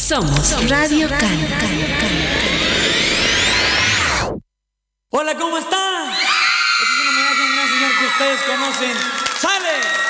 Somos Radio Can. Hola, ¿cómo están? Este es un homenaje a un gran señor que ustedes conocen. ¡Sale!